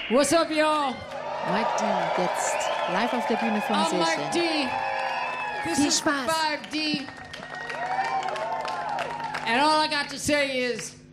What's up, y'all? Mike D. jetzt live auf der Bühne von I'm Mike Session. D. This Viel is Spaß. 5D. And all I got to say is,